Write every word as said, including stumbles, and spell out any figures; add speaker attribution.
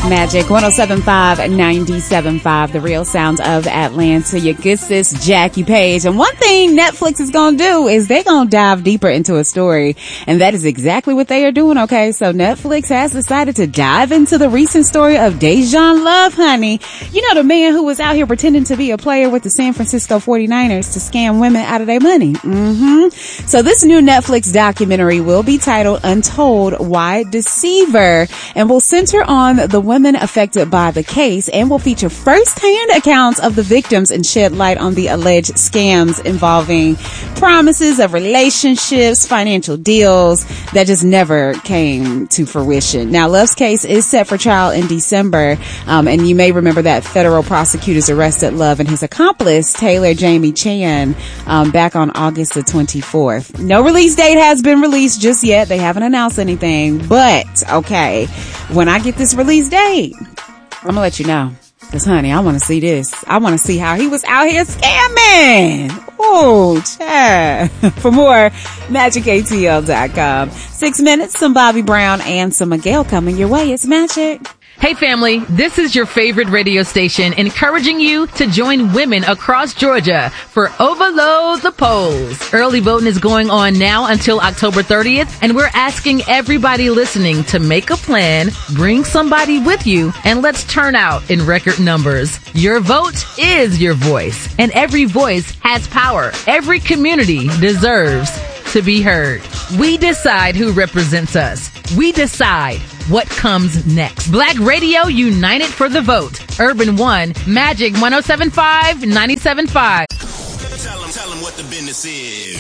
Speaker 1: Magic one oh seven point five, ninety-seven point five, the real sound of Atlanta. Your good sis, Jackie Page. And one thing Netflix is going to do is they're going to dive deeper into a story. And that is exactly what they are doing, okay? So Netflix has decided to dive into the recent story of Dejan Love, honey. You know, the man who was out here pretending to be a player with the San Francisco forty-niners to scam women out of their money. Mm-hmm. So this new Netflix documentary will be titled Untold: Why Deceiver, and will center on the women affected by the case and will feature first-hand accounts of the victims and shed light on the alleged scams involving promises of relationships, financial deals that just never came to fruition. Now, Love's case is set for trial in December, um, and you may remember that federal prosecutors arrested Love and his accomplice, Taylor Jamie Chan, um, back on August the twenty-fourth. No release date has been released just yet. They haven't announced anything, but okay, when I get this release date, I'm gonna let you know. Cause honey, I want to see this. I want to see how he was out here scamming. Oh, child. For more, magic A T L dot com. Six minutes, some Bobby Brown and some Miguel coming your way. It's Magic.
Speaker 2: Hey family, this is your favorite radio station encouraging you to join women across Georgia for Overload the Polls. Early voting is going on now until October thirtieth, and we're asking everybody listening to make a plan, bring somebody with you, and let's turn out in record numbers. Your vote is your voice, and every voice has power. Every community deserves to be heard. We decide who represents us. We decide what comes next. Black Radio United for the Vote. Urban One, Magic one oh seven point five, ninety-seven point five.
Speaker 3: Tell them, tell them what the business is.